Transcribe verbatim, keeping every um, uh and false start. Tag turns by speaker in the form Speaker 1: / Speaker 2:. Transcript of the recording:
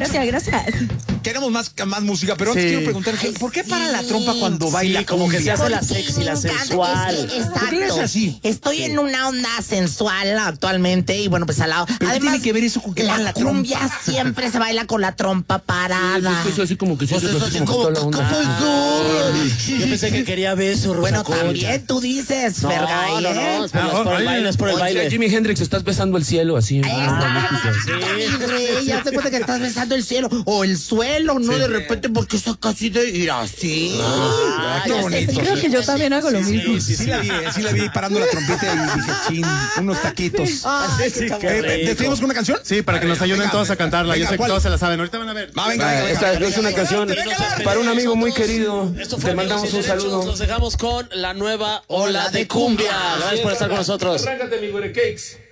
Speaker 1: gracias, gracias.
Speaker 2: Queremos más, más música, pero antes sí. quiero preguntar, ¿por qué para la trompa cuando baila?
Speaker 3: Sí, como
Speaker 2: cumbia?
Speaker 3: que se hace la sexy, la sensual.
Speaker 4: Es que, exacto.
Speaker 2: ¿Por qué es así?
Speaker 4: Estoy sí. en una onda sensual actualmente y bueno, pues al lado.
Speaker 2: ¿Pero
Speaker 4: además,
Speaker 2: qué tiene que ver eso con que
Speaker 4: la,
Speaker 2: la
Speaker 4: cumbia
Speaker 2: trompa?
Speaker 4: siempre se baila con la trompa parada.
Speaker 5: Sí, eso así como que sí,
Speaker 4: pues
Speaker 5: eso
Speaker 4: eso
Speaker 5: así
Speaker 4: así
Speaker 5: como
Speaker 4: como,
Speaker 5: que toda la onda.
Speaker 4: como
Speaker 3: Yo pensé que quería beso, Rosa
Speaker 4: bueno,
Speaker 3: Concha.
Speaker 4: también tú dices,
Speaker 3: No,
Speaker 4: Fergay,
Speaker 3: no, no,
Speaker 4: ¿eh?
Speaker 3: es por, es por el baile, es por el
Speaker 5: Oye,
Speaker 3: baile.
Speaker 5: Jimi Hendrix, estás besando el cielo así.
Speaker 4: Ah,
Speaker 3: Sí.
Speaker 4: Ay, rey, ya te cuenta que estás besando el cielo o el suelo, ¿no? Sí. De repente, porque eso casi de ir así.
Speaker 3: Ah,
Speaker 2: qué
Speaker 3: ya
Speaker 2: bonito.
Speaker 3: sé.
Speaker 1: Creo que yo también hago lo
Speaker 3: Sí,
Speaker 1: mismo.
Speaker 3: sí, sí,
Speaker 2: Sí la vi, eh, sí la vi parando la trompeta y dije, chin, unos taquitos.
Speaker 4: Ay,
Speaker 3: Sí,
Speaker 4: qué
Speaker 3: qué
Speaker 2: Eh,
Speaker 3: rico.
Speaker 2: ¿Despedimos con una canción?
Speaker 6: Sí, para que nos ayuden
Speaker 2: venga,
Speaker 6: todos a cantarla.
Speaker 2: venga,
Speaker 6: Yo sé que
Speaker 2: ¿cuál?
Speaker 6: todos se la saben. Ahorita van a ver.
Speaker 2: Va, venga,
Speaker 5: Ah,
Speaker 2: venga,
Speaker 5: esta
Speaker 2: venga,
Speaker 5: es una
Speaker 2: venga,
Speaker 5: canción
Speaker 2: venga, venga,
Speaker 5: para un amigo muy
Speaker 3: Nosotros-
Speaker 5: querido.
Speaker 3: Esto fue
Speaker 5: Te mandamos
Speaker 3: Amigos
Speaker 5: un
Speaker 3: y Derechos.
Speaker 5: saludo.
Speaker 3: Los dejamos con la nueva ola de cumbia. Gracias por estar con nosotros.
Speaker 5: Arráncate, mi güere cakes.